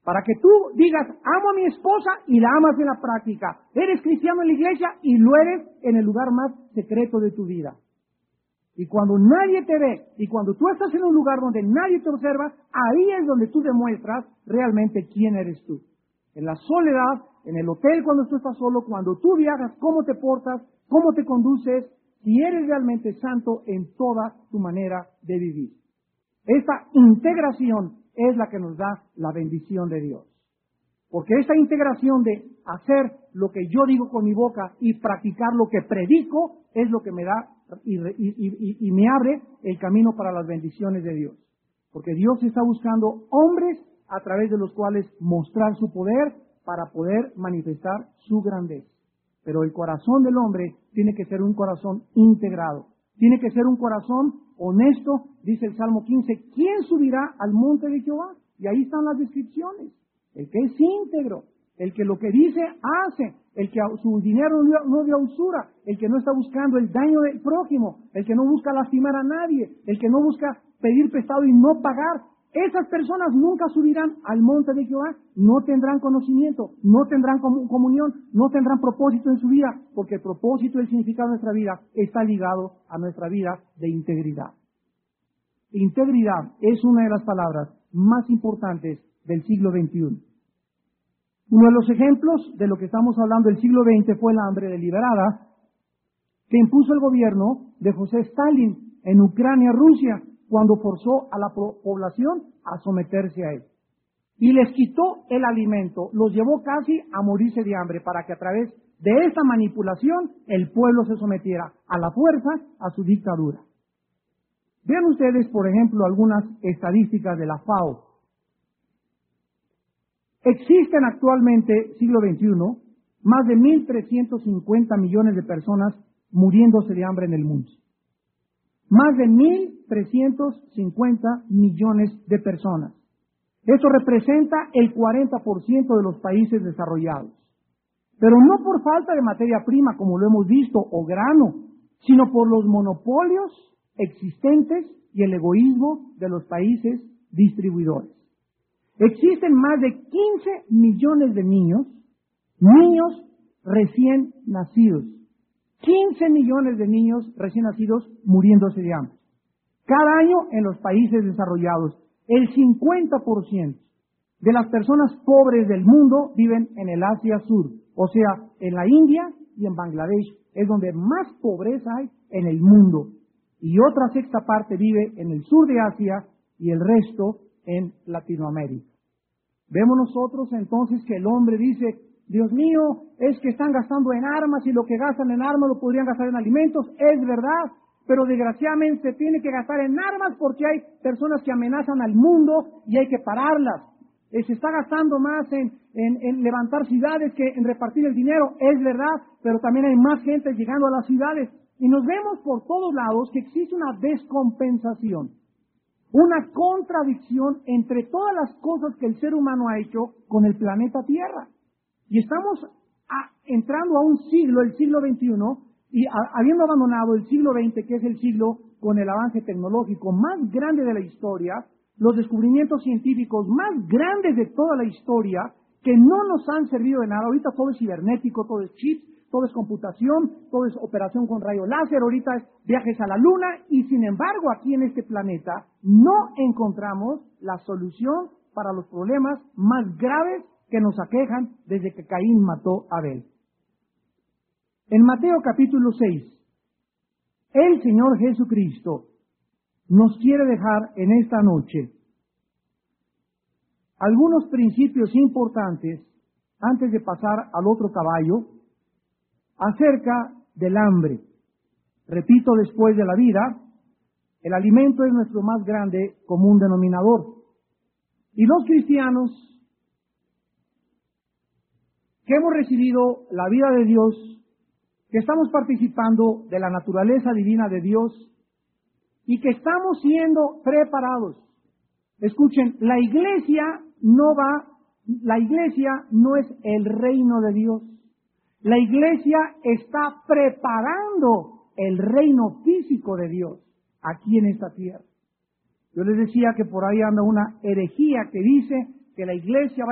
Para que tú digas, amo a mi esposa y la amas en la práctica. Eres cristiano en la iglesia y lo eres en el lugar más secreto de tu vida. Y cuando nadie te ve, y cuando tú estás en un lugar donde nadie te observa, ahí es donde tú demuestras realmente quién eres tú. En la soledad, en el hotel cuando tú estás solo, cuando tú viajas, cómo te portas, cómo te conduces, si eres realmente santo en toda tu manera de vivir. Esta integración es la que nos da la bendición de Dios. Porque esta integración de hacer lo que yo digo con mi boca y practicar lo que predico es lo que me da y me abre el camino para las bendiciones de Dios. Porque Dios está buscando hombres a través de los cuales mostrar su poder para poder manifestar su grandeza. Pero el corazón del hombre tiene que ser un corazón integrado. Tiene que ser un corazón honesto, dice el Salmo 15, ¿quién subirá al monte de Jehová? Y ahí están las descripciones. El que es íntegro, el que lo que dice hace, el que su dinero no de usura, el que no está buscando el daño del prójimo, el que no busca lastimar a nadie, el que no busca pedir prestado y no pagar. Esas personas nunca subirán al monte de Jehová, no tendrán conocimiento, no tendrán comunión, no tendrán propósito en su vida, porque el propósito y el significado de nuestra vida está ligado a nuestra vida de integridad. Integridad es una de las palabras más importantes del siglo XXI. Uno de los ejemplos de lo que estamos hablando del siglo XX fue la hambre deliberada que impuso el gobierno de José Stalin en Ucrania, Rusia, cuando forzó a la población a someterse a él. Y les quitó el alimento, los llevó casi a morirse de hambre para que a través de esa manipulación el pueblo se sometiera a la fuerza a su dictadura. Vean ustedes, por ejemplo, algunas estadísticas de la FAO. Existen actualmente, siglo XXI, más de 1.350 millones de personas muriéndose de hambre en el mundo. Más de 1.350 millones de personas. Esto representa el 40% de los países desarrollados. Pero no por falta de materia prima, como lo hemos visto, o grano, sino por los monopolios existentes y el egoísmo de los países distribuidores. Existen más de 15 millones de niños recién nacidos. 15 millones de niños recién nacidos muriéndose de hambre. Cada año en los países desarrollados, el 50% de las personas pobres del mundo viven en el Asia Sur, o sea, en la India y en Bangladesh, es donde más pobreza hay en el mundo. Y otra sexta parte vive en el sur de Asia y el resto en Latinoamérica. Vemos nosotros entonces que el hombre dice, Dios mío, es que están gastando en armas y lo que gastan en armas lo podrían gastar en alimentos. Es verdad, pero desgraciadamente se tiene que gastar en armas porque hay personas que amenazan al mundo y hay que pararlas. Se está gastando más en levantar ciudades que en repartir el dinero. Es verdad, pero también hay más gente llegando a las ciudades. Y nos vemos por todos lados que existe una descompensación, una contradicción entre todas las cosas que el ser humano ha hecho con el planeta Tierra. Y estamos entrando a un siglo, el siglo XXI, y habiendo abandonado el siglo XX, que es el siglo con el avance tecnológico más grande de la historia, los descubrimientos científicos más grandes de toda la historia, que no nos han servido de nada. Ahorita todo es cibernético, todo es chip, todo es computación, todo es operación con rayo láser, ahorita es viajes a la luna, y sin embargo aquí en este planeta no encontramos la solución para los problemas más graves que nos aquejan desde que Caín mató a Abel. En Mateo capítulo 6, el Señor Jesucristo nos quiere dejar en esta noche algunos principios importantes antes de pasar al otro caballo acerca del hambre. Repito, después de la vida, el alimento es nuestro más grande común denominador. Y los cristianos que hemos recibido la vida de Dios, que estamos participando de la naturaleza divina de Dios y que estamos siendo preparados. Escuchen, la iglesia no es el reino de Dios. La iglesia está preparando el reino físico de Dios aquí en esta tierra. Yo les decía que por ahí anda una herejía que dice que la iglesia va